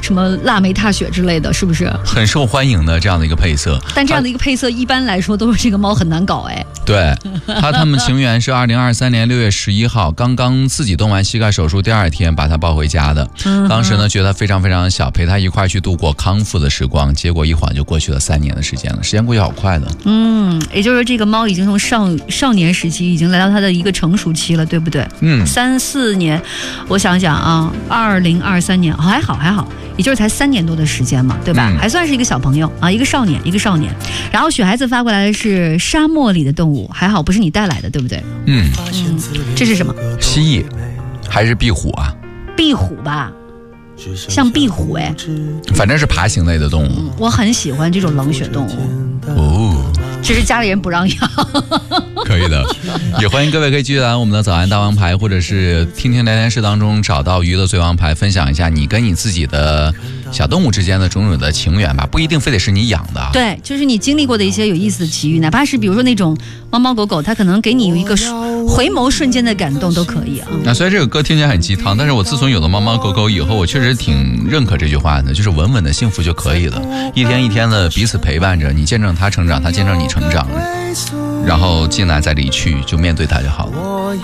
什么腊梅踏雪之类的，是不是？ 很受欢迎的这样的一个配色。 但这样的一个配色一般来说都是这个猫很难搞哎。 对，他们情缘是2023年6月11号，刚刚自己动完膝盖手术第2天把他抱回家的。当时呢觉得非常非常小，陪他一块去度过康复的时光，结果一晃就过去了3年的时间了，时间过去好快的。 也就是说这个猫已经从少年时期已经来到它的一个成熟期了，对不对？3、4年，我想想啊，2023年还好，也就是才3年多的时间嘛，对吧？还算是一个小朋友啊，一个少年。然后雪孩子发过来的是沙漠里的动物，还好不是你带来的，对不对？这是什么？ 蜥蜴还是壁虎啊？ 壁虎吧，像壁虎哎， 反正是爬行类的动物。 我很喜欢这种冷血动物只是家里人不让养。 可以的，也欢迎各位可以继续来我们的早安大王牌，或者是听听聊天室当中找到娱乐最王牌，分享一下你跟你自己的小动物之间的种种的情缘吧，不一定非得是你养的。对， 就是你经历过的一些有意思的奇遇，哪怕是比如说那种猫猫狗狗，它可能给你有一个回眸瞬间的感动都可以啊。 那虽然这个歌听起来很鸡汤，但是我自从有了猫猫狗狗以后，我确实挺认可这句话的，就是稳稳的幸福就可以了，一天一天的彼此陪伴着，你见证它成长，它见证你成长，然后进来再离去，就面对它就好了。